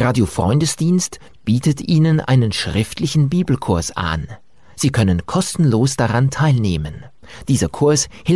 Radio Freundesdienst bietet Ihnen einen schriftlichen Bibelkurs an. Sie können kostenlos daran teilnehmen. Dieser Kurs hilft